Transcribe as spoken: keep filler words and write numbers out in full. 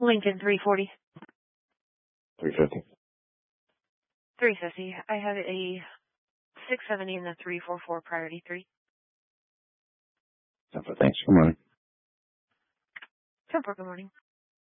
Lincoln three forty. three fifty. three fifty. I have a six seventy and a three forty-four priority three. Thanks. Good morning. Temper, good morning.